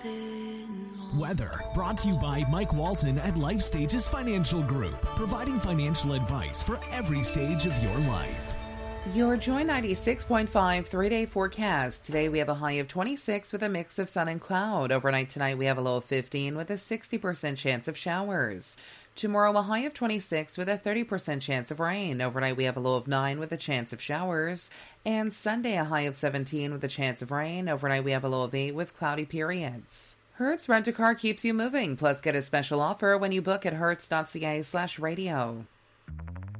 Weather brought to you by Mike Walton at Life Stages Financial Group, providing financial advice for every stage of your life. Your Joy 96.5 3-day forecast. Today we have a high of 26 with a mix of sun and cloud. Overnight tonight we have a low of 15 with a 60% chance of showers. Tomorrow a high of 26 with a 30% chance of rain. Overnight we have a low of 9 with a chance of showers. And Sunday a high of 17 with a chance of rain. Overnight we have a low of 8 with cloudy periods. Hertz Rent-A-Car keeps you moving. Plus get a special offer when you book at hertz.ca/radio.